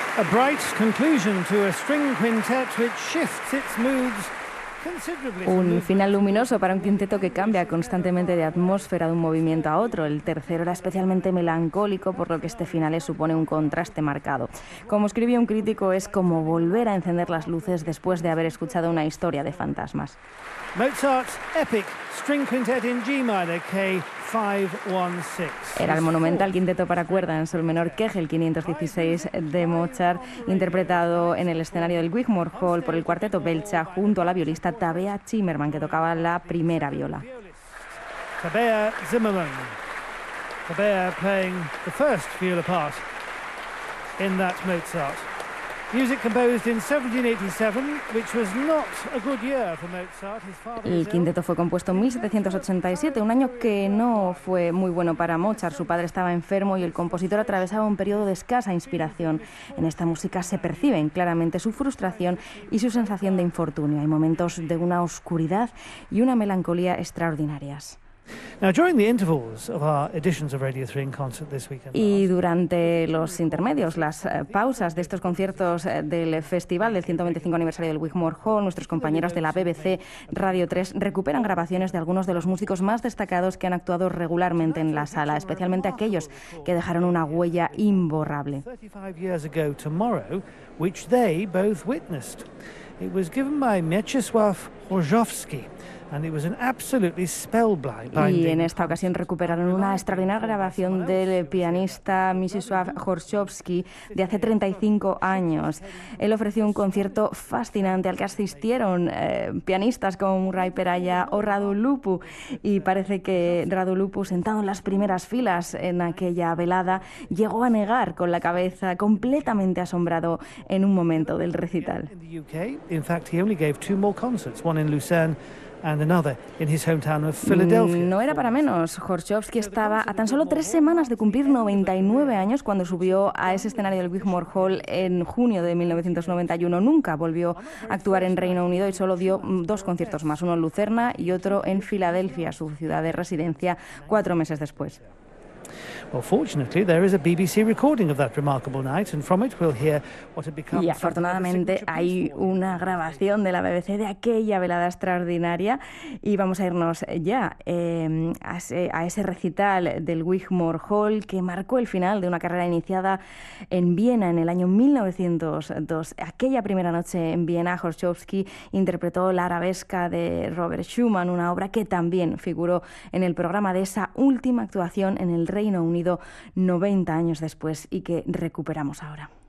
A bright conclusion to a string quintet which shifts its moods. Un final luminoso para un quinteto que cambia constantemente de atmósfera de un movimiento a otro. El tercero era especialmente melancólico, por lo que este final supone un contraste marcado. Como escribió un crítico, es como volver a encender las luces después de haber escuchado una historia de fantasmas. Mozart's epic string quintet in G minor, K516. Era el monumental quinteto para cuerda en sol menor Kegel 516 de Mozart, interpretado en el escenario del Wigmore Hall por el cuarteto Belcha junto a la violista Tabea Zimmermann, que tocaba la primera viola. Tabea Zimmermann. Tabea playing the first viola part in that Mozart. Music composed in 1787, which was not a good year for Mozart. El quinteto fue compuesto en 1787, un año que no fue muy bueno para Mozart. Su padre estaba enfermo y el compositor atravesaba un periodo de escasa inspiración. En esta música se perciben claramente su frustración y su sensación de infortunio. Hay momentos de una oscuridad y una melancolía extraordinarias. Now, during the intervals of our editions of Radio 3 in Concert this weekend. Y durante los intermedios, las pausas de estos conciertos del festival del 125 aniversario del Wigmore Hall, nuestros compañeros de la BBC Radio 3 recuperan grabaciones de algunos de los músicos más destacados que han actuado regularmente en la sala, especialmente aquellos que dejaron una huella imborrable. 35 years ago tomorrow, which they both witnessed. It was given by Mieczysław Horszowski. And it was an absolutely spellbinding. Y en esta ocasión recuperaron una extraordinaria grabación del pianista Mieczysław Horszowski de hace 35 años. Él ofreció un concierto fascinante al que asistieron pianistas como Murray Peraya o Radu Lupu. Y parece que Radu Lupu, sentado en las primeras filas en aquella velada, llegó a negar con la cabeza, completamente asombrado en un momento del recital. In fact, he only gave 2 more concerts, one in Lucerne and another in his hometown of Philadelphia. No era para menos. Horszowski estaba a tan solo 3 semanas de cumplir 99 años cuando subió a ese escenario del Wigmore Hall en junio de 1991. Nunca volvió a actuar en Reino Unido y solo dio 2 conciertos más, uno en Lucerna y otro en Filadelfia, su ciudad de residencia, 4 meses después. Well, fortunately, there is a BBC recording of that remarkable night, and from it we'll hear what had become. Y afortunadamente hay una grabación de la BBC de aquella velada extraordinaria y vamos a irnos ya a ese recital del Wigmore Hall que marcó el final de una carrera iniciada en Viena en el año 1902. Aquella primera noche en Viena, Horszowski interpretó la arabesca de Robert Schumann, una obra que también figuró en el programa de esa última actuación en el Reino Unido 90 años después y que recuperamos ahora.